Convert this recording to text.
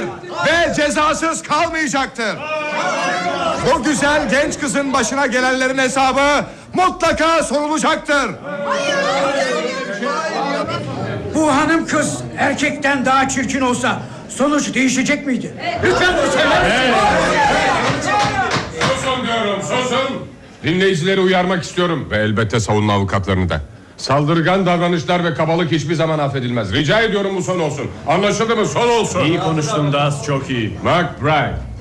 ve cezasız kalmayacaktır. Bu güzel genç kızın başına gelenlerin hesabı mutlaka sorulacaktır. Bu hanım kız erkekten daha çirkin olsa sonuç değişecek miydi? Lütfen bu sefer. Susun diyorum, susun. Dinleyicileri uyarmak istiyorum ve elbette savunma avukatlarını da. Saldırgan davranışlar ve kabalık hiçbir zaman affedilmez. Rica ediyorum bu son olsun. Anlaşıldı mı? Son olsun. İyi konuştun Das, çok iyi. McBride,